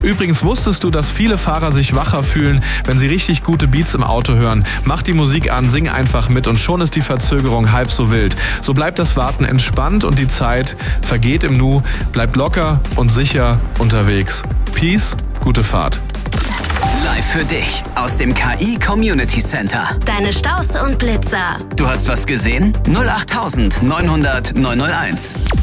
Übrigens, wusstest du, dass viele Fahrer sich wacher fühlen, wenn sie richtig gute Beats im Auto hören? Mach die Musik an, sing einfach mit und schon ist die Verzögerung halb so wild. So bleibt das Warten entspannt und die Zeit vergeht im Nu. Bleibt locker und sicher unterwegs. Peace, gute Fahrt. Live für dich aus dem KI Community Center. Deine Staus und Blitzer. Du hast was gesehen? 08900 901.